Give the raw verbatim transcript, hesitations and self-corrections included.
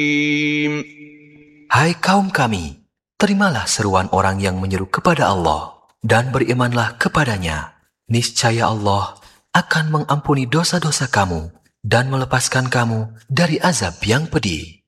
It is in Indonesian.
Hai kaum kami, terimalah seruan orang yang menyeru kepada Allah dan berimanlah kepadanya. Niscaya Allah akan mengampuni dosa-dosa kamu dan melepaskan kamu dari azab yang pedih.